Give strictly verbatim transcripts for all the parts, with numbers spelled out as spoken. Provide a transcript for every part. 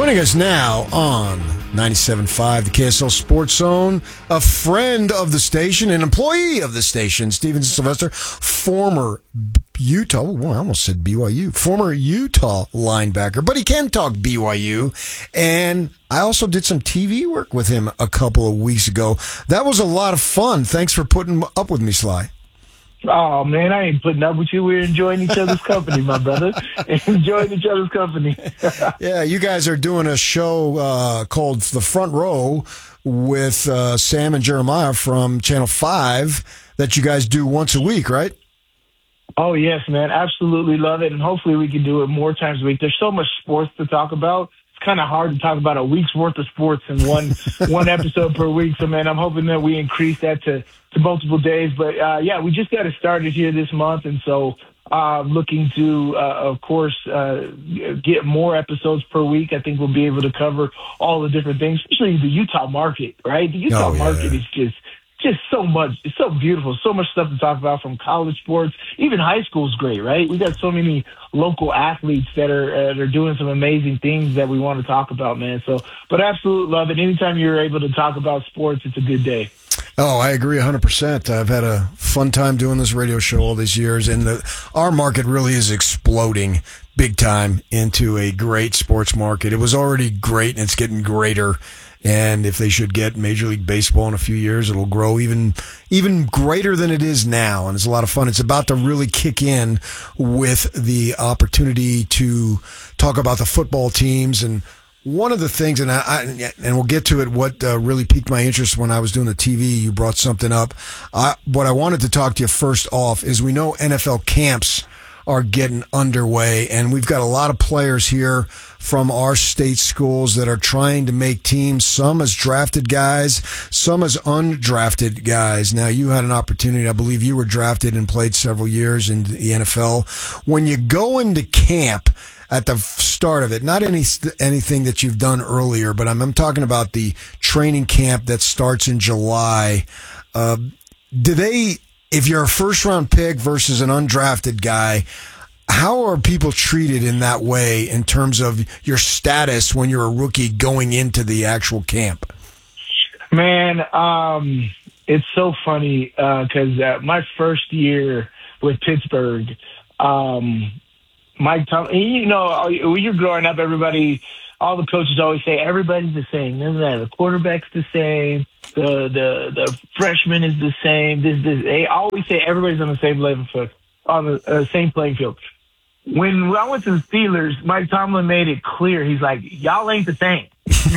Joining us now on ninety-seven point five, the K S L Sports Zone, a friend of the station, an employee of the station, Steven Sylvester, former Utah, well, I almost said B Y U, former Utah linebacker, but he can talk B Y U, and I also did some T V work with him a couple of weeks ago. That was a lot of fun. Thanks for putting up with me, Sly. Oh, man, I ain't putting up with you. We're enjoying each other's company, my brother. Enjoying each other's company. Yeah, you guys are doing a show uh, called The Front Row with uh, Sam and Jeremiah from Channel five that you guys do once a week, right? Oh, yes, man. Absolutely love it. And hopefully we can do it more times a week. There's so much sports to talk about. It's kind of hard to talk about a week's worth of sports in one one episode per week. So, man, I'm hoping that we increase that to, to multiple days. But, uh, yeah, we just got it started here this month. And so uh, looking to, uh, of course, uh, get more episodes per week. I think we'll be able to cover all the different things, especially the Utah market, right? The Utah oh, yeah. market is just just so much. It's so beautiful. So much stuff to talk about from college sports. Even high school is great, right? We got so many local athletes that are uh, that are doing some amazing things that we want to talk about, man. So, but absolutely love it. Anytime you're able to talk about sports, it's a good day. Oh, I agree one hundred percent. I've had a fun time doing this radio show all these years, and the, our market really is exploding big time into a great sports market. It was already great, and it's getting greater. And if they should get Major League Baseball in a few years, it'll grow even even greater than it is now. And it's a lot of fun. It's about to really kick in with the opportunity to talk about the football teams. And one of the things, and I, I and we'll get to it, what uh, really piqued my interest when I was doing the T V, you brought something up. I, what I wanted to talk to you first off is we know N F L camps are getting underway, and we've got a lot of players here from our state schools that are trying to make teams, some as drafted guys, some as undrafted guys. Now, you had an opportunity, I believe you were drafted and played several years in the N F L. When you go into camp at the start of it, not any anything that you've done earlier, but I'm, I'm talking about the training camp that starts in July. Uh, do they... If you're a first-round pick versus an undrafted guy, how are people treated in that way in terms of your status when you're a rookie going into the actual camp? Man, um, it's so funny because uh, uh, my first year with Pittsburgh, um, Mike Tomlin, you know, when you're growing up, everybody, all the coaches always say everybody's the same. The quarterback's the same. The the the freshman is the same. This this they always say everybody's on the same level field, on the uh, same playing field. When I went to the Steelers, Mike Tomlin made it clear. He's like, y'all ain't the same.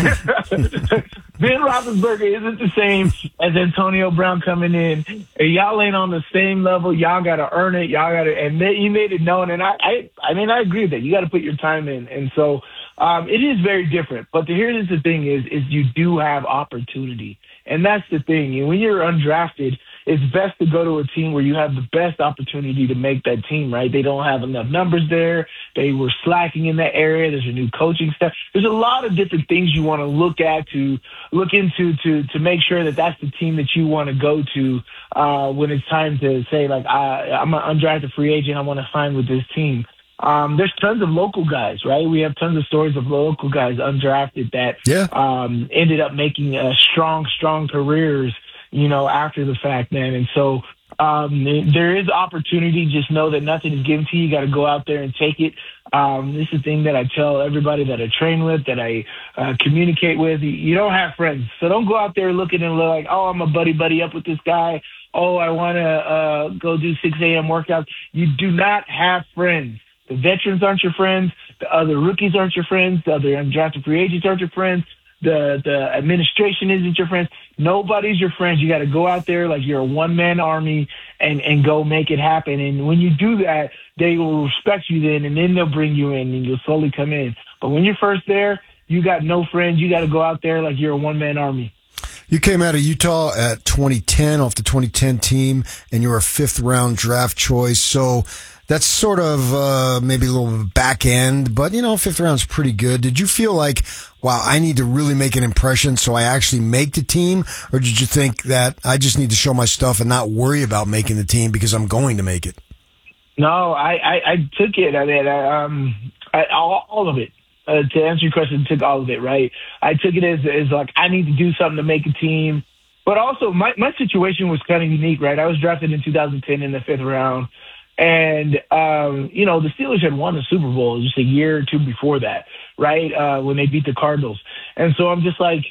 Ben Roethlisberger isn't the same as Antonio Brown coming in. And y'all ain't on the same level. Y'all got to earn it. Y'all got to, and they, he made it known. And I, I, I mean, I agree with that. You got to put your time in. And so um, it is very different. But the, here's the thing: is is you do have opportunity. And that's the thing. And when you're undrafted, it's best to go to a team where you have the best opportunity to make that team, right? They don't have enough numbers there. They were slacking in that area. There's a new coaching staff. There's a lot of different things you want to look at, to look into, to to make sure that that's the team that you want to go to uh, when it's time to say, like, I, I'm an undrafted free agent. I want to sign with this team. Um, there's tons of local guys, right? We have tons of stories of local guys undrafted that yeah. um, ended up making uh, strong, strong careers, you know, after the fact, man. And so um, there is opportunity. Just know that nothing is given to you. You got to go out there and take it. Um, this is the thing that I tell everybody that I train with, that I uh, communicate with. You don't have friends. So don't go out there looking and look like, oh, I'm a buddy-buddy up with this guy. Oh, I want to uh, go do six a.m. workouts. You do not have friends. The veterans aren't your friends. The other rookies aren't your friends. The other undrafted free agents aren't your friends. The the administration isn't your friends. Nobody's your friends. You got to go out there like you're a one-man army and, and go make it happen. And when you do that, they will respect you then, and then they'll bring you in, and you'll slowly come in. But when you're first there, you got no friends. You got to go out there like you're a one-man army. You came out of Utah at twenty ten, off the twenty ten team, and you were a fifth-round draft choice. So that's sort of uh, maybe a little back end, but, you know, fifth round's pretty good. Did you feel like, wow, I need to really make an impression so I actually make the team? Or did you think that I just need to show my stuff and not worry about making the team because I'm going to make it? No, I, I, I took it. I mean, I, um, I, all, all of it. uh, to answer your question, took all of it, right? I took it as, as like, I need to do something to make a team. But also, my, my situation was kind of unique, right? I was drafted in two thousand ten in the fifth round. And, um, you know, the Steelers had won the Super Bowl just a year or two before that, right, uh, when they beat the Cardinals. And so I'm just like,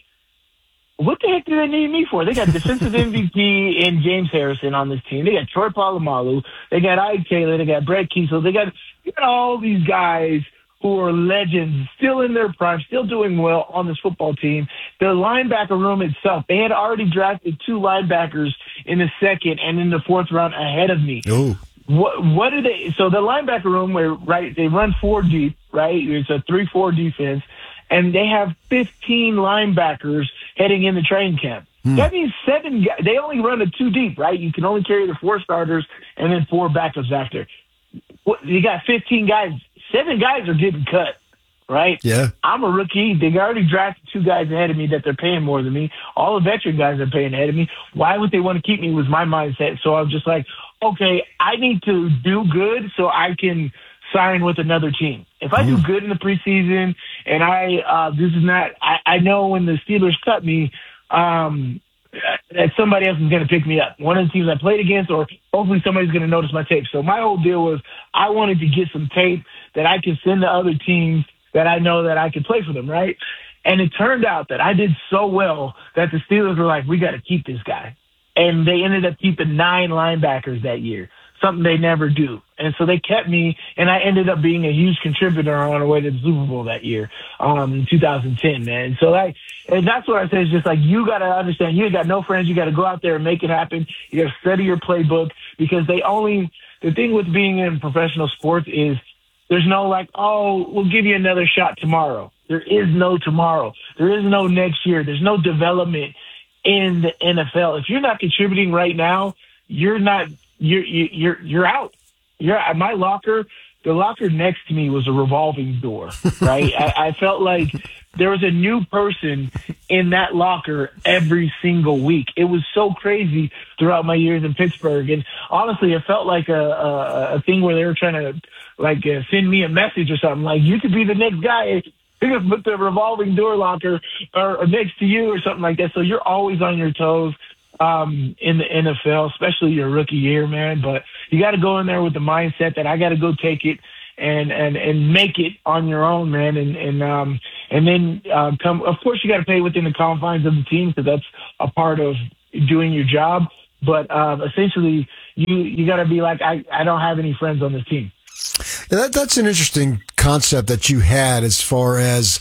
what the heck do they need me for? They got defensive M V P in James Harrison on this team. They got Troy Polamalu. They got Ike Taylor. They got Brett Kiesel. They got, they got all these guys who are legends, still in their prime, still doing well on this football team. The linebacker room itself, they had already drafted two linebackers in the second and in the fourth round ahead of me. Ooh. What what do they? So the linebacker room, where right, they run four deep, right? It's a three four defense, and they have fifteen linebackers heading into training camp. Hmm. That means seven. They only run a two deep, right? You can only carry the four starters and then four backups after. You got fifteen guys. Seven guys are getting cut, right? Yeah. I'm a rookie. They already drafted two guys ahead of me that they're paying more than me. All the veteran guys are paying ahead of me. Why would they want to keep me? Was my mindset. So I was just like, okay, I need to do good so I can sign with another team. If I do good in the preseason and I, uh, this is not, I, I know when the Steelers cut me, um, that somebody else is going to pick me up. One of the teams I played against, or hopefully somebody's going to notice my tape. So my whole deal was I wanted to get some tape that I could send to other teams that I know that I could play for them, right? And it turned out that I did so well that the Steelers were like, we got to keep this guy. And they ended up keeping nine linebackers that year, something they never do. And so they kept me, and I ended up being a huge contributor on the way to the Super Bowl that year, um, in two thousand ten, man. So like, and that's what I say is just like, you got to understand, you got no friends. You got to go out there and make it happen. You got to study your playbook, because they only, the thing with being in professional sports is there's no like, oh, we'll give you another shot tomorrow. There is no tomorrow. There is no next year. There's no development in the N F L. If you're not contributing right now, you're not, you're, you're, you're out. You're at my locker. The locker next to me was a revolving door, right? I, I felt like there was a new person in that locker every single week. It was so crazy throughout my years in Pittsburgh. And honestly, it felt like a, a, a thing where they were trying to like uh, send me a message or something like, you could be the next guy. They're going to put the revolving door locker or, or next to you or something like that. So you're always on your toes um, in the N F L, especially your rookie year, man. But you got to go in there with the mindset that I got to go take it and, and, and make it on your own, man. And, and, um, and then uh, come, of course, you got to play within the confines of the team, because that's a part of doing your job. But uh, essentially, you, you got to be like, I, I don't have any friends on this team. Yeah, that, that's an interesting concept that you had, as far as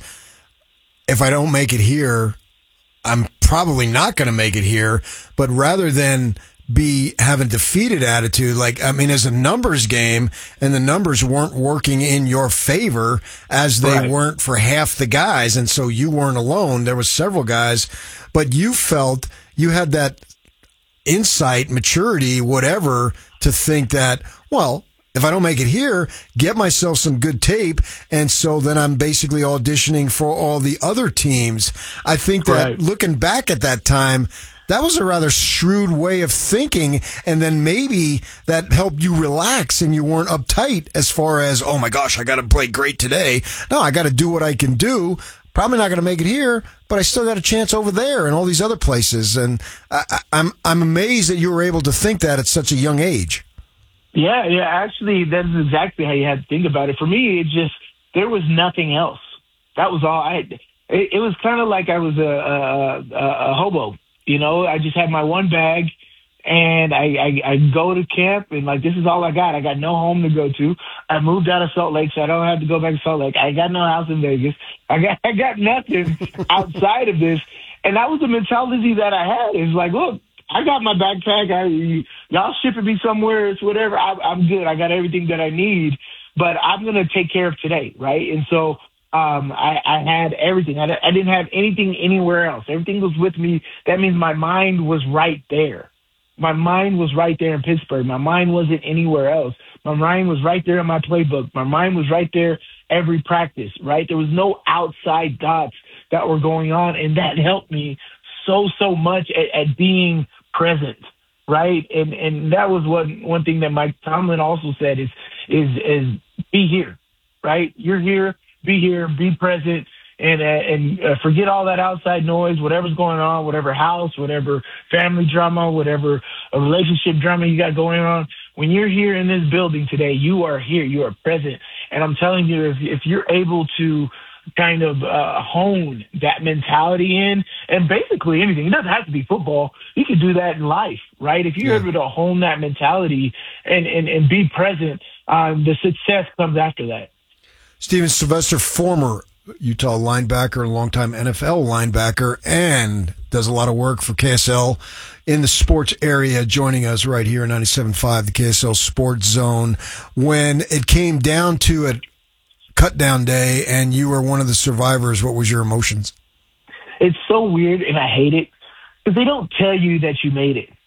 if I don't make it here, I'm probably not going to make it here. But rather than be having defeated attitude, like, I mean, as a numbers game, and the numbers weren't working in your favor as they right. weren't for half the guys. And so you weren't alone. There was several guys, but you felt you had that insight, maturity, whatever, to think that, well, if I don't make it here, get myself some good tape, and so then I'm basically auditioning for all the other teams. I think that right. looking back at that time, that was a rather shrewd way of thinking, and then maybe that helped you relax and you weren't uptight as far as, oh my gosh, I got to play great today. No, I got to do what I can do. Probably not going to make it here, but I still got a chance over there and all these other places. And I, I, I'm I'm amazed that you were able to think that at such a young age. Yeah, yeah, actually, that's exactly how you had to think about it. For me, it just, there was nothing else. That was all I, it, it was kind of like I was a, a, a, a hobo, you know? I just had my one bag, and I, I, I go to camp, and like, this is all I got. I got no home to go to. I moved out of Salt Lake, so I don't have to go back to Salt Lake. I got no house in Vegas. I got, I got nothing outside of this. And that was the mentality that I had. It's like, look, I got my backpack. I, y'all shipping me somewhere. It's whatever. I, I'm good. I got everything that I need, but I'm going to take care of today. Right. And so um, I, I had everything. I, I didn't have anything anywhere else. Everything was with me. That means my mind was right there. My mind was right there in Pittsburgh. My mind wasn't anywhere else. My mind was right there in my playbook. My mind was right there every practice, right? There was no outside dots that were going on, and that helped me so, so much at, at being present, right? And and that was one one thing that Mike Tomlin also said is is is be here, right? You're here, be here, be present, and uh, and uh, forget all that outside noise, whatever's going on, whatever house, whatever family drama, whatever a relationship drama you got going on. When you're here in this building today, you are here, you are present. And I'm telling you, if, if you're able to kind of uh, hone that mentality in, and basically anything, it doesn't have to be football. You can do that in life, right? If you're Yeah. able to hone that mentality and, and, and be present, um, the success comes after that. Steven Sylvester, former Utah linebacker and longtime N F L linebacker, and does a lot of work for K S L in the sports area, joining us right here in ninety-seven point five, the K S L Sports Zone. When it came down to it, cut down day, and you were one of the survivors, what was your emotions? It's so weird, and I hate it, because they don't tell you that you made it.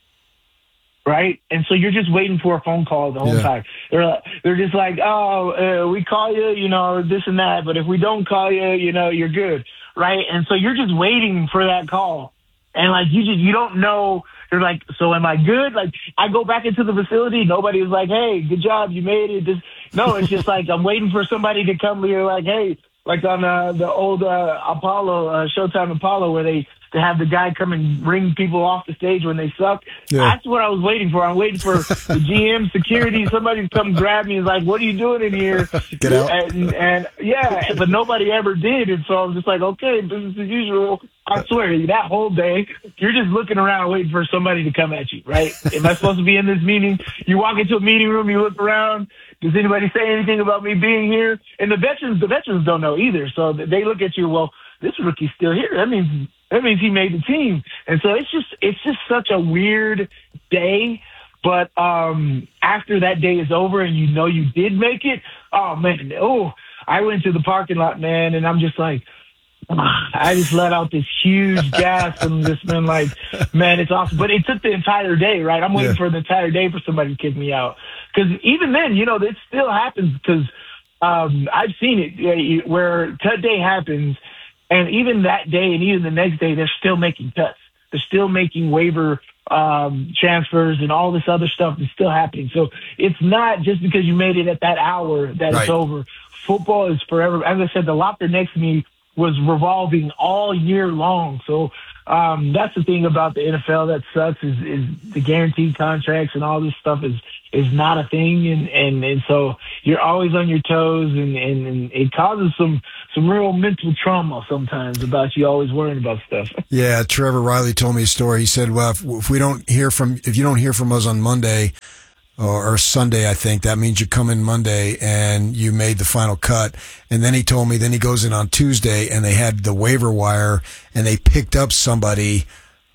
Right? And so you're just waiting for a phone call the whole Yeah. time. They're like, they're just like, oh, uh, we call you, you know, this and that. But if we don't call you, you know, you're good. Right? And so you're just waiting for that call. And like, you just, you don't know. You're like, so am I good? Like, I go back into the facility. Nobody's like, hey, good job. You made it. Just, no, it's just like, I'm waiting for somebody to come here like, hey, like on uh, the old uh, Apollo, uh, Showtime Apollo, where they, to have the guy come and bring people off the stage when they suck. Yeah. That's what I was waiting for. I'm waiting for the G M, security, somebody to come grab me and like, what are you doing in here? Get out. And, and yeah, but nobody ever did. And so I was just like, okay, business as usual. I swear, that whole day, you're just looking around waiting for somebody to come at you, right? Am I supposed to be in this meeting? You walk into a meeting room, you look around. Does anybody say anything about me being here? And the veterans, the veterans don't know either. So they look at you, well, this rookie's still here. That means that means he made the team. And so it's just it's just such a weird day. But um, after that day is over and you know you did make it, oh man, oh, I went to the parking lot, man, and I'm just like, I just let out this huge gasp and just been like, man, it's awesome. But it took the entire day, right? I'm waiting Yeah. for the entire day for somebody to kick me out. Because even then, you know, it still happens because um, I've seen it uh, where cut day happens, and even that day and even the next day, they're still making cuts. They're still making waiver um, transfers and all this other stuff is still happening. So it's not just because you made it at that hour that Right. it's over. Football is forever. As I said, the locker next to me was revolving all year long. So um, that's the thing about the N F L that sucks is, is the guaranteed contracts and all this stuff is is not a thing. And, and, and so you're always on your toes, and, and, and it causes some, some real mental trauma sometimes about you always worrying about stuff. Yeah, Trevor Riley told me a story. He said, well, if, if we don't hear from, if you don't hear from us on Monday or, or Sunday, I think that means you come in Monday and you made the final cut. And then he told me, then he goes in on Tuesday and they had the waiver wire and they picked up somebody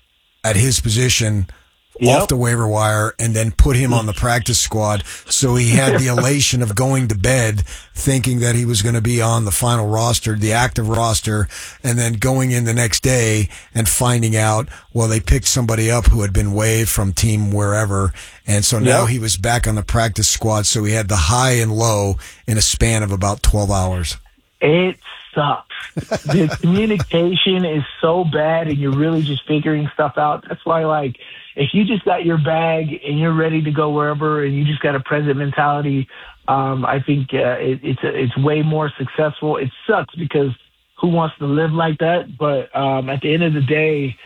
at his position Yep. off the waiver wire and then put him on the practice squad. So he had the elation of going to bed thinking that he was going to be on the final roster, the active roster, and then going in the next day and finding out, well, they picked somebody up who had been waived from team wherever. And so now Yep. he was back on the practice squad. So he had the high and low in a span of about twelve hours. It sucks. The communication is so bad and you're really just figuring stuff out. That's why, like, if you just got your bag and you're ready to go wherever and you just got a present mentality, um, I think uh, it, it's it's way more successful. It sucks because who wants to live like that? But um, at the end of the day,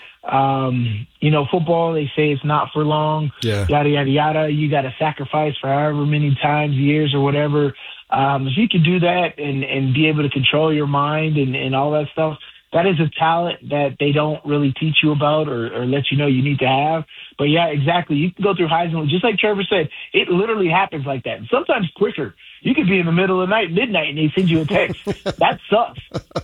um, you know, football, they say it's not for long, Yeah. yada, yada, yada. You got to sacrifice for however many times, years or whatever. Um, if you can do that and, and be able to control your mind and, and all that stuff, that is a talent that they don't really teach you about or, or let you know you need to have. But yeah, exactly. You can go through highs and lows. Just like Trevor said, it literally happens like that. And sometimes quicker. You could be in the middle of the night, midnight, and they send you a text. That sucks.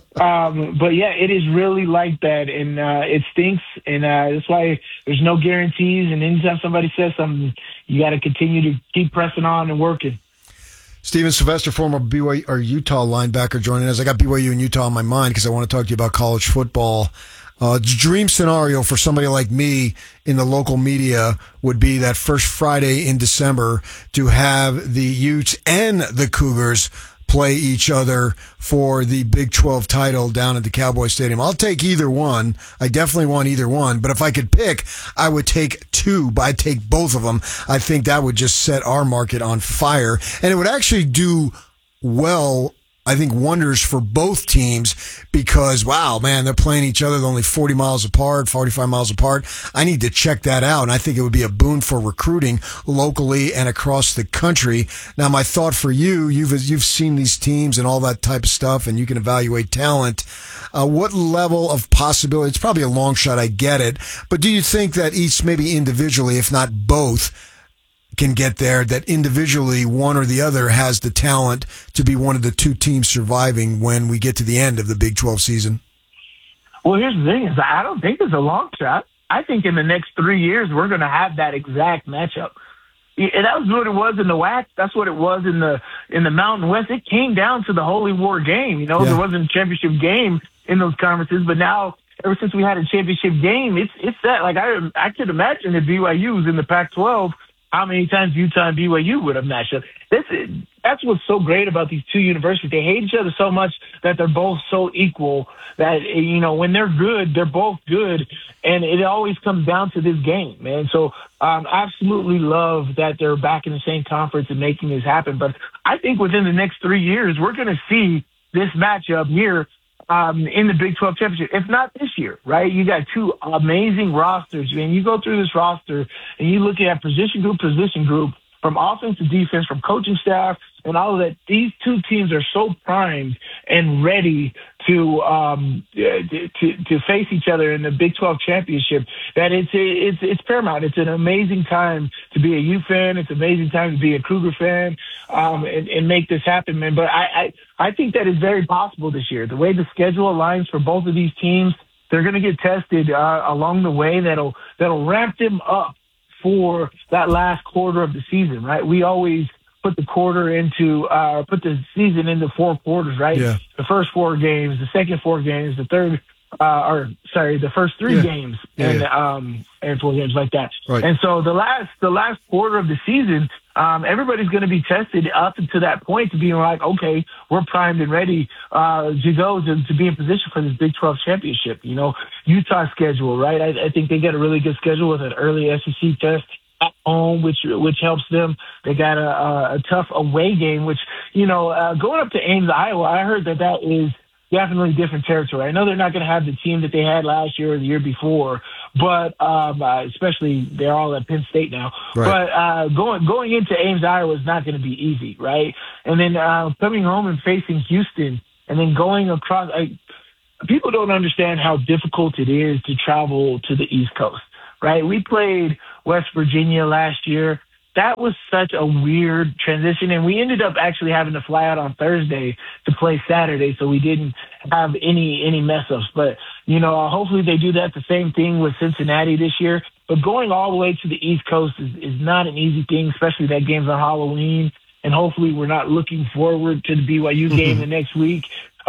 Um, but yeah, it is really like that. And uh, it stinks. And uh, that's why there's no guarantees. And anytime somebody says something, you got to continue to keep pressing on and working. Steven Sylvester, former B Y U or Utah linebacker, joining us. I got B Y U and Utah on my mind because I want to talk to you about college football. Uh, dream scenario for somebody like me in the local media would be that first Friday in December to have the Utes and the Cougars play each other for the Big twelve title down at the Cowboy Stadium. I'll take either one. I definitely want either one. But if I could pick, I would take two, but I'd take both of them. I think that would just set our market on fire. And it would actually do well I think, wonders for both teams because, wow, man, they're playing each other. They're only forty miles apart, forty-five miles apart. I need to check that out, and I think it would be a boon for recruiting locally and across the country. Now, my thought for you, you've you've seen these teams and all that type of stuff, and you can evaluate talent. Uh, what level of possibility? It's probably a long shot, I get it, but do you think that each, maybe individually, if not both, can get there, that individually one or the other has the talent to be one of the two teams surviving when we get to the end of the Big twelve season? Well, here's the thing: is I don't think it's a long shot. I think in the next three years we're going to have that exact matchup. And that was what it was in the W A C. That's what it was in the in the Mountain West. It came down to the Holy War game. You know, yeah. There wasn't a championship game in those conferences, but now ever since we had a championship game, it's it's that. Like I I could imagine if B Y U was in the Pac twelve. How many times Utah and B Y U would have matched up? This is, that's what's so great about these two universities. They hate each other so much that they're both so equal that, you know, when they're good, they're both good. And it always comes down to this game, man. So um, I absolutely love that they're back in the same conference and making this happen. But I think within the next three years, we're going to see this matchup here Um, in the Big twelve championship, if not this year, right? You got two amazing rosters. I mean, you go through this roster and you look at position group, position group, from offense to defense, from coaching staff, and all of that. These two teams are so primed and ready to um, to to face each other in the Big twelve championship that it's it's it's paramount. It's an amazing time to be a U fan. It's an amazing time to be a Cougar fan, um, and, and make this happen, man. But I, I I think that is very possible this year. The way the schedule aligns for both of these teams, they're going to get tested uh, along the way. That'll that'll ramp them up for that last quarter of the season, right? We always put the quarter into, uh, put the season into four quarters, right? Yeah. The first four games, the second four games, the third, uh, or sorry, the first three yeah. games, yeah, and yeah. um, and four games like that. Right. And so the last, the last quarter of the season, um, everybody's going to be tested up to that point to being like, okay, we're primed and ready uh, to go to, to be in position for this Big twelve championship. You know, Utah schedule, right? I, I think they got a really good schedule with an early S E C test at home, which which helps them. They got a, a, a tough away game, which, you know, uh, going up to Ames, Iowa, I heard that that is definitely different territory. I know they're not going to have the team that they had last year or the year before, but um, uh, especially they're all at Penn State now. Right. But uh, going going into Ames, Iowa is not going to be easy, right? And then uh, coming home and facing Houston, and then going across. I, people don't understand how difficult it is to travel to the East Coast, right? We played West Virginia last year. That was such a weird transition, and we ended up actually having to fly out on Thursday to play Saturday, so we didn't have any any mess-ups. But, you know, hopefully they do that the same thing with Cincinnati this year. But going all the way to the East Coast is, is not an easy thing, especially that game's on Halloween, and hopefully we're not looking forward to the B Y U game the next week.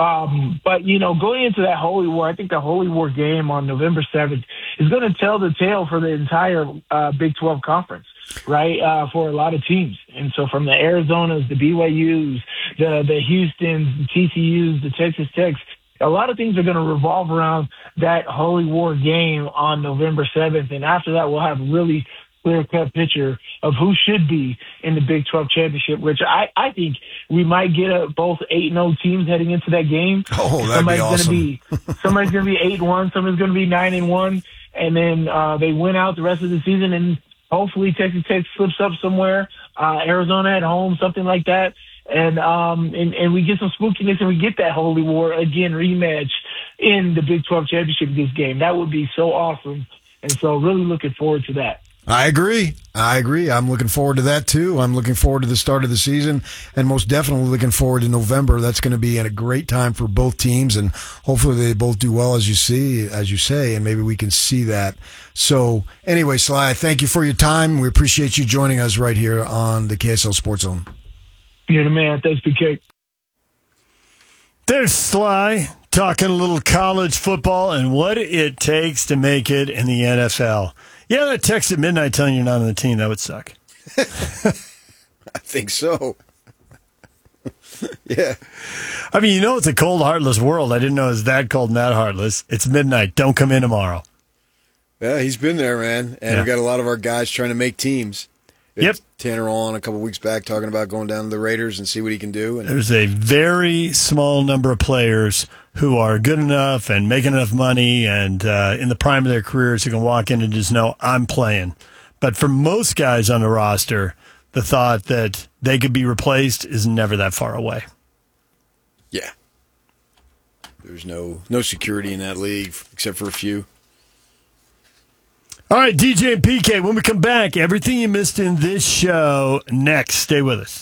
Um, but, you know, going into that Holy War, I think the Holy War game on November seventh is going to tell the tale for the entire uh, Big twelve conference, right, uh, for a lot of teams. And so from the Arizonas, the B Y Us, the, the Houstons, the T C Us, the Texas Techs, a lot of things are going to revolve around that Holy War game on November seventh. And after that, we'll have really clear-cut picture of who should be in the Big twelve championship, which I, I think we might get a, both eight and oh teams heading into that game. Oh, that'd somebody's be awesome. Gonna be, somebody's going to be eight and one, somebody's going to be nine and one, and then uh, they win out the rest of the season, and hopefully Texas Tech slips up somewhere, uh, Arizona at home, something like that, and, um, and and we get some spookiness and we get that Holy War, again, rematch in the Big twelve championship this game. That would be so awesome, and so really looking forward to that. I agree. I agree. I'm looking forward to that, too. I'm looking forward to the start of the season, and most definitely looking forward to November. That's going to be a great time for both teams, and hopefully they both do well, as you see, as you say, and maybe we can see that. So, anyway, Sly, thank you for your time. We appreciate you joining us right here on the K S L Sports Zone. You're the man. Thanks, P K. There's Sly talking a little college football and what it takes to make it in the N F L. Yeah, that text at midnight telling you you're not on the team, that would suck. I think so. Yeah. I mean, you know it's a cold, heartless world. I didn't know it was that cold and that heartless. It's midnight. Don't come in tomorrow. Yeah, he's been there, man. And yeah. we've got a lot of our guys trying to make teams. Yep. Tanner on a couple weeks back talking about going down to the Raiders and see what he can do. And there's a very small number of players who are good enough and making enough money and uh, in the prime of their careers who can walk in and just know, I'm playing. But for most guys on the roster, the thought that they could be replaced is never that far away. Yeah. There's no no security in that league except for a few. All right, D J and P K, when we come back, everything you missed in this show next. Stay with us.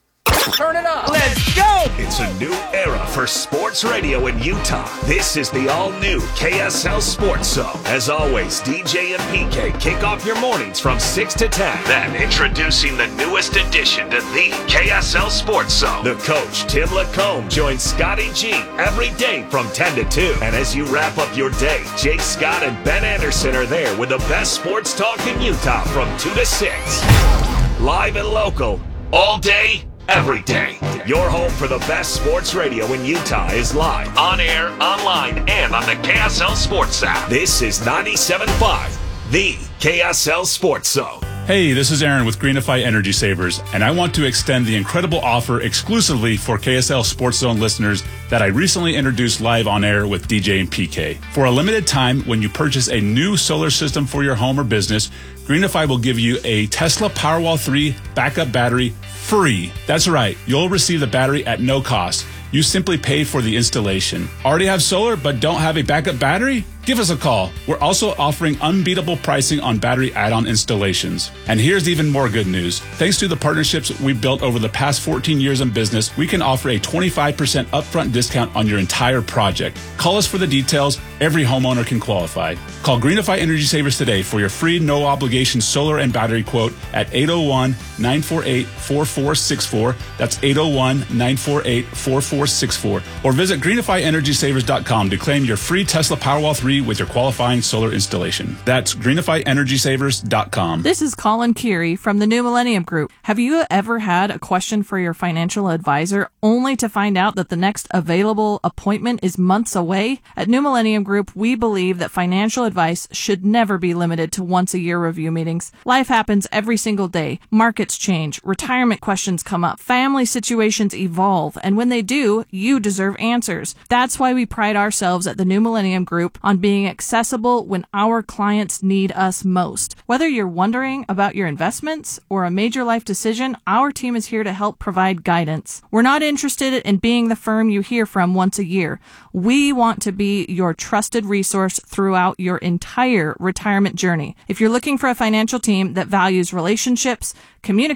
Turn it up. Let's go. It's a new era for sports radio in Utah. This is the all-new K S L Sports Zone. As always, D J and P K kick off your mornings from six to ten. Then introducing the newest addition to the K S L Sports Zone. The coach, Tim Lacombe, joins Scotty G every day from ten to two. And as you wrap up your day, Jake Scott and Ben Anderson are there with the best sports talk in Utah from two to six. Live and local, all day, every day. Your home for the best sports radio in Utah is live, on air, online, and on the K S L Sports app. This is ninety-seven point five, the K S L Sports Zone. Hey, this is Aaron with Greenify Energy Savers, and I want to extend the incredible offer exclusively for K S L Sports Zone listeners that I recently introduced live on air with D J and P K. For a limited time, when you purchase a new solar system for your home or business, Greenify will give you a Tesla Powerwall three backup battery free. That's right, you'll receive the battery at no cost. You simply pay for the installation. Already have solar but don't have a backup battery? Give us a call. We're also offering unbeatable pricing on battery add-on installations. And here's even more good news. Thanks to the partnerships we've built over the past fourteen years in business, we can offer a twenty-five percent upfront discount on your entire project. Call us for the details. Every homeowner can qualify. Call Greenify Energy Savers today for your free no-obligation solar and battery quote at eight oh one, nine four eight, four four six four. That's eight oh one, nine four eight, four four six four. Or visit greenify energy savers dot com to claim your free Tesla Powerwall three with your qualifying solar installation. That's greenify energy savers dot com. This is Colin Keary from the New Millennium Group. Have you ever had a question for your financial advisor only to find out that the next available appointment is months away? At New Millennium Group, we believe that financial advice should never be limited to once a year review meetings. Life happens every single day. Markets change, retirement questions come up, family situations evolve, and when they do, you deserve answers. That's why we pride ourselves at the New Millennium Group on being accessible when our clients need us most. Whether you're wondering about your investments or a major life decision, our team is here to help provide guidance. We're not interested in being the firm you hear from once a year. We want to be your trusted resource throughout your entire retirement journey. If you're looking for a financial team that values relationships, communication,